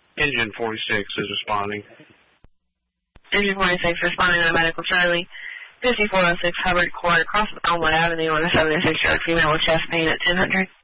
Engine 46 is responding. Engine 46 responding to Medical Charlie. 5406 Hubbard Court across Elmwood Avenue on a 76-year-old female with chest pain at 1000.